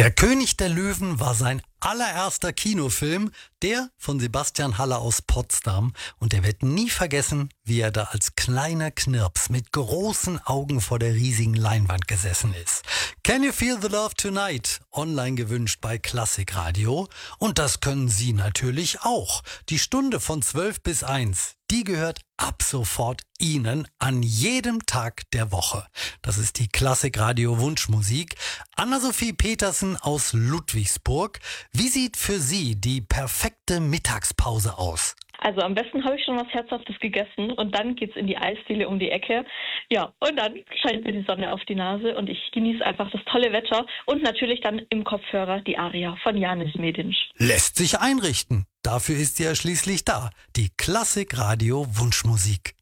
Der König der Löwen war sein allererster Kinofilm, der von Sebastian Haller aus Potsdam. Und er wird nie vergessen, wie er da als kleiner Knirps mit großen Augen vor der riesigen Leinwand gesessen ist. Can You Feel the Love Tonight? Online gewünscht bei Klassikradio. Und das können Sie natürlich auch. Die Stunde von 12 bis 1, die gehört ab sofort Ihnen an jedem Tag der Woche. Das ist die Klassikradio Wunschmusik. Anna-Sophie Petersen aus Ludwigsburg. Wie sieht für Sie die perfekte Mittagspause aus? Also am besten habe ich schon was Herzhaftes gegessen und dann geht's in die Eisdiele um die Ecke. Ja, und dann scheint mir die Sonne auf die Nase und ich genieße einfach das tolle Wetter und natürlich dann im Kopfhörer die Aria von Janis Medinsch. Lässt sich einrichten. Dafür ist sie ja schließlich da. Die Klassikradio Wunschmusik.